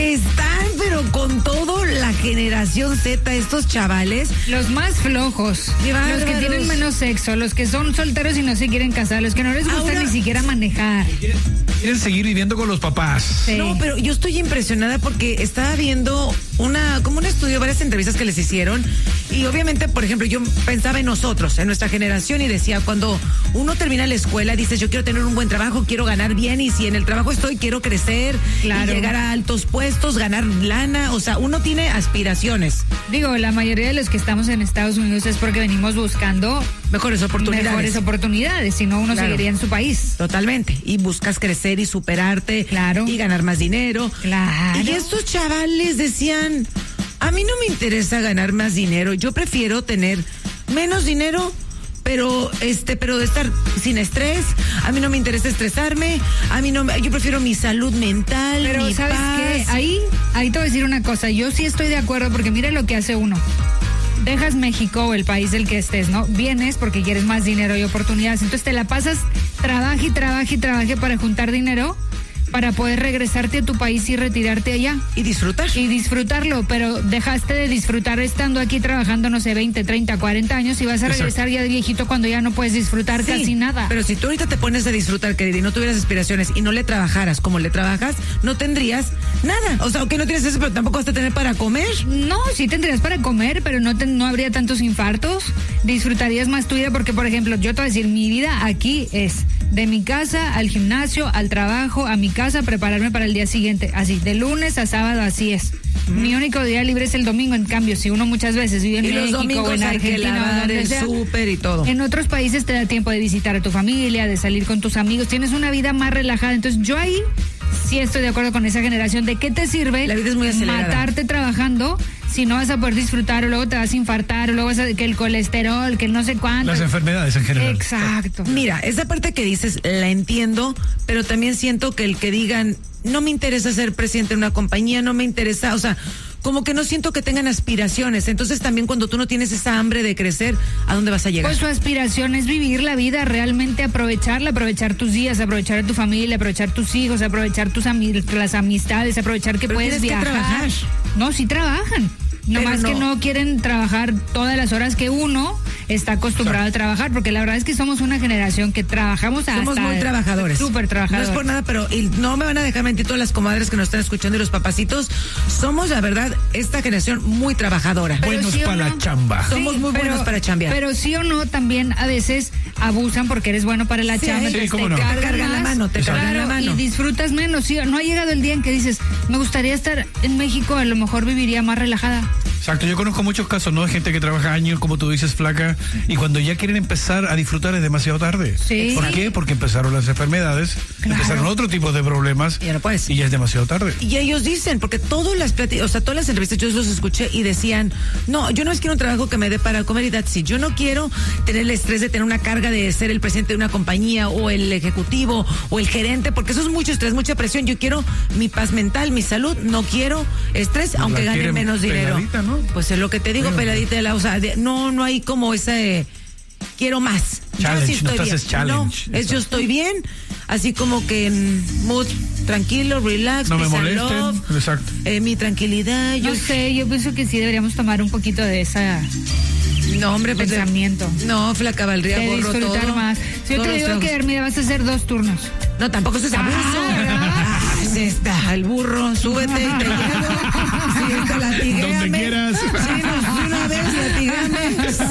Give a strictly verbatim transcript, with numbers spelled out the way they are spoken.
Están, pero con todo la generación Z, estos chavales. Los más flojos, los que tienen menos sexo, los que son solteros y no se quieren casar, los que no les gusta Ahora, ni siquiera manejar. Quieren, quieren seguir viviendo con los papás. Sí. No, pero yo estoy impresionada porque estaba viendo una, como un estudio, varias entrevistas que les hicieron, y obviamente, por ejemplo, yo pensaba en nosotros, en nuestra generación, y decía, cuando uno termina la escuela, dices, yo quiero tener un buen trabajo, quiero ganar bien, y si en el trabajo estoy, quiero crecer, claro, y llegar a altos puestos, ganar lana, o sea, uno tiene aspiraciones. Digo, la mayoría de los que estamos en Estados Unidos es porque venimos buscando mejores oportunidades. Mejores oportunidades, si no uno claro. seguiría en su país. Totalmente, y buscas crecer y superarte, claro, y ganar más dinero. Claro. Y estos chavales decían, a mí no me interesa ganar más dinero, yo prefiero tener menos dinero, pero este, pero de estar sin estrés. A mí no me interesa estresarme, a mí no, yo prefiero mi salud mental. Pero mi ¿sabes paz. qué? Ahí, ahí te voy a decir una cosa, yo sí estoy de acuerdo, porque mira lo que hace uno. Dejas México o el país del que estés, ¿no? Vienes porque quieres más dinero y oportunidades, entonces te la pasas, trabaje y trabaje y trabaje para juntar dinero, para poder regresarte a tu país y retirarte allá. Y disfrutar. Y disfrutarlo, pero dejaste de disfrutar estando aquí trabajando, no sé, veinte, treinta, cuarenta años, y vas a regresar Exacto. ya de viejito cuando ya no puedes disfrutar sí, casi nada. Pero si tú ahorita te pones a disfrutar, querida, y no tuvieras aspiraciones y no le trabajaras como le trabajas, no tendrías nada. O sea, aunque no tienes eso, pero tampoco vas a tener para comer. No, sí tendrías para comer, pero no, te, no habría tantos infartos. Disfrutarías más tu vida, porque, por ejemplo, yo te voy a decir, mi vida aquí es de mi casa al gimnasio, al trabajo, a mi casa, prepararme para el día siguiente, así, de lunes a sábado, así es. Mm. Mi único día libre es el domingo, en cambio, si uno muchas veces vive en y México los domingos o en hay Argentina, que lavar el sea, súper y todo. En otros países te da tiempo de visitar a tu familia, de salir con tus amigos, tienes una vida más relajada, entonces yo ahí sí estoy de acuerdo con esa generación. ¿De qué te sirve la vida es muy acelerada, matarte trabajando si no vas a poder disfrutar, o luego te vas a infartar, o luego vas a, que el colesterol, que el no sé cuánto? Las enfermedades en general. Exacto. Mira, esa parte que dices la entiendo, pero también siento que el que digan, no me interesa ser presidente de una compañía, no me interesa, o sea, como que no siento que tengan aspiraciones. Entonces también cuando tú no tienes esa hambre de crecer, ¿a dónde vas a llegar? Pues su aspiración es vivir la vida, realmente aprovecharla, aprovechar tus días, aprovechar a tu familia, aprovechar tus hijos, aprovechar tus ami- las amistades, aprovechar que Pero puedes tienes viajar. Que trabajar. No, sí trabajan. No más no. que no quieren trabajar todas las horas que uno está acostumbrado Exacto. a trabajar, porque la verdad es que somos una generación que trabajamos hasta... Somos muy trabajadores. Súper trabajadores. No es por nada, pero y no me van a dejar mentir todas las comadres que nos están escuchando y los papacitos. Somos, la verdad, esta generación muy trabajadora. Pero buenos sí para no, la chamba. Somos sí, muy pero, buenos para chambear. Pero sí o no, también a veces abusan porque eres bueno para la sí, chamba. Sí, entonces ¿cómo te no? cargan, te cargan la mano, te claro, cargan la mano. Y disfrutas menos. ¿Sí? No ha llegado el día en que dices, me gustaría estar en México, a lo mejor viviría más relajada. Exacto, yo conozco muchos casos, ¿no? De gente que trabaja años, como tú dices, flaca, y cuando ya quieren empezar a disfrutar es demasiado tarde. Sí. ¿Por qué? Porque empezaron las enfermedades, claro. empezaron otro tipo de problemas, y ya no puedes. Y ya es demasiado tarde. Y ellos dicen, porque todas las plati- o sea, todas las entrevistas yo los escuché y decían, no, yo no es quiero un trabajo que me dé para comer y that's it. Yo no quiero tener el estrés de tener una carga de ser el presidente de una compañía o el ejecutivo o el gerente, porque eso es mucho estrés, mucha presión. Yo quiero mi paz mental, mi salud, no quiero estrés, pues aunque gane menos dinero. ¿No? Pues es lo que te digo, bueno, peladita de la, o sea, de, no, no hay como ese, quiero más. Challenge, yo sí estoy no bien. challenge. No, es yo estoy bien, así como que en mood tranquilo, relax, no me peace molesten, and love, exacto. Eh, mi tranquilidad. Yo yo sé, yo pienso que sí deberíamos tomar un poquito de esa... No, hombre, pues pensamiento. De, no, flaca, valdría de gorro disfrutar todo. más. Si yo te digo que, mira, vas a hacer dos turnos. No, tampoco eso es abuso. Ah, está el burro, súbete y te llevo. Sí, latiguéame. Donde quieras. Sí, no, una vez latiguéame.